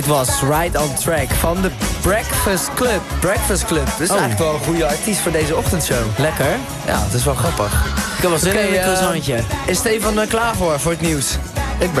Het was Right on Track van de Breakfast Club. Breakfast Club, dat is eigenlijk wel een goede artiest voor deze ochtendshow. Lekker. Ja, het is wel grappig. Ik heb wel zin in een croissantje. Is Stefan klaar voor het nieuws?